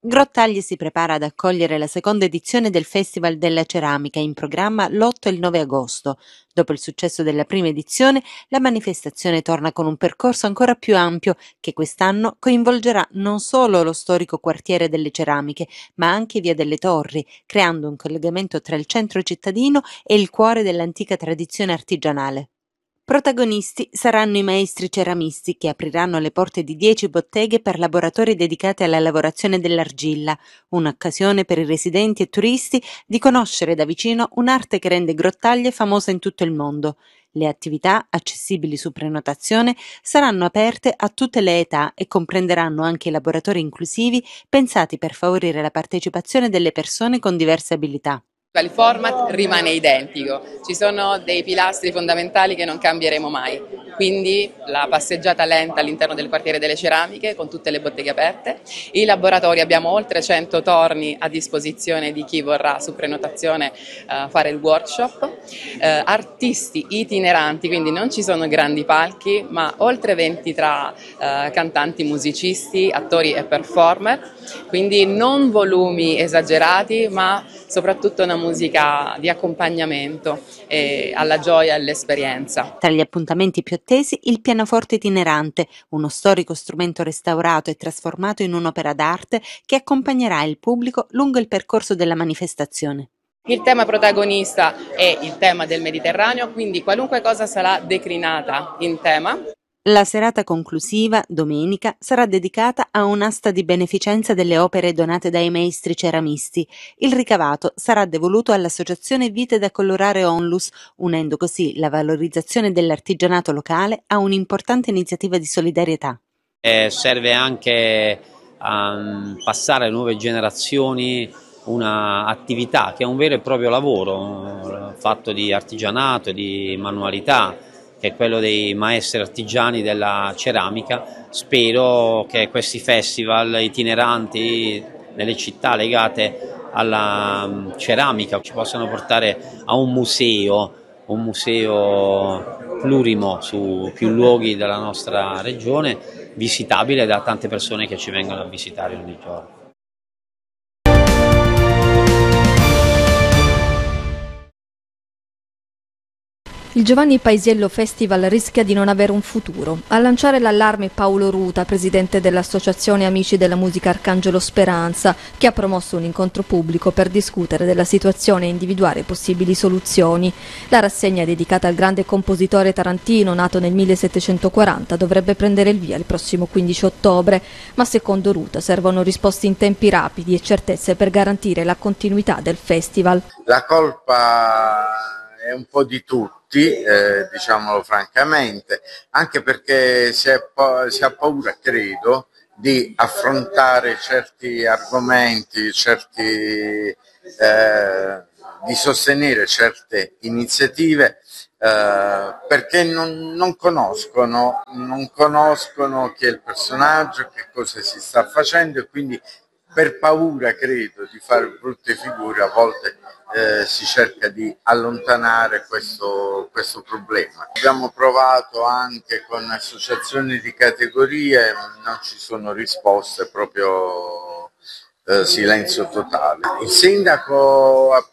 Grottaglie si prepara ad accogliere la seconda edizione del Festival della Ceramica, in programma l'8 e il 9 agosto. Dopo il successo della prima edizione, la manifestazione torna con un percorso ancora più ampio che quest'anno coinvolgerà non solo lo storico quartiere delle ceramiche, ma anche Via delle Torri, creando un collegamento tra il centro cittadino e il cuore dell'antica tradizione artigianale. Protagonisti saranno i maestri ceramisti che apriranno le porte di 10 botteghe per laboratori dedicati alla lavorazione dell'argilla, un'occasione per i residenti e turisti di conoscere da vicino un'arte che rende Grottaglie famosa in tutto il mondo. Le attività, accessibili su prenotazione, saranno aperte a tutte le età e comprenderanno anche i laboratori inclusivi pensati per favorire la partecipazione delle persone con diverse abilità. Il format rimane identico, ci sono dei pilastri fondamentali che non cambieremo mai, quindi la passeggiata lenta all'interno del quartiere delle ceramiche con tutte le botteghe aperte, i laboratori, abbiamo oltre 100 torni a disposizione di chi vorrà su prenotazione fare il workshop, artisti itineranti, quindi non ci sono grandi palchi, ma oltre 20 tra cantanti, musicisti, attori e performer, quindi non volumi esagerati, ma soprattutto una musica di accompagnamento alla gioia e all'esperienza. Tra gli appuntamenti più attesi il pianoforte itinerante, uno storico strumento restaurato e trasformato in un'opera d'arte che accompagnerà il pubblico lungo il percorso della manifestazione. Il tema protagonista è il tema del Mediterraneo, quindi qualunque cosa sarà declinata in tema. La serata conclusiva, domenica, sarà dedicata a un'asta di beneficenza delle opere donate dai maestri ceramisti. Il ricavato sarà devoluto all'associazione Vite da Colorare Onlus, unendo così la valorizzazione dell'artigianato locale a un'importante iniziativa di solidarietà. Serve anche a passare alle nuove generazioni una attività che è un vero e proprio lavoro fatto di artigianato, di manualità, che è quello dei maestri artigiani della ceramica. Spero che questi festival itineranti nelle città legate alla ceramica ci possano portare a un museo plurimo su più luoghi della nostra regione, visitabile da tante persone che ci vengono a visitare ogni giorno. Il Giovanni Paisiello Festival rischia di non avere un futuro. A lanciare l'allarme Paolo Ruta, presidente dell'Associazione Amici della Musica Arcangelo Speranza, che ha promosso un incontro pubblico per discutere della situazione e individuare possibili soluzioni. La rassegna dedicata al grande compositore tarantino, nato nel 1740, dovrebbe prendere il via il prossimo 15 ottobre, ma secondo Ruta servono risposte in tempi rapidi e certezze per garantire la continuità del festival. La colpa è un po' di tutti, diciamolo francamente, anche perché si ha paura, credo, di affrontare certi argomenti, di sostenere certe iniziative perché non conoscono chi è il personaggio, che cosa si sta facendo, e quindi per paura, credo, di fare brutte figure a volte si cerca di allontanare questo problema. Abbiamo provato anche con associazioni di categorie, non ci sono risposte, proprio silenzio totale. Il sindaco ha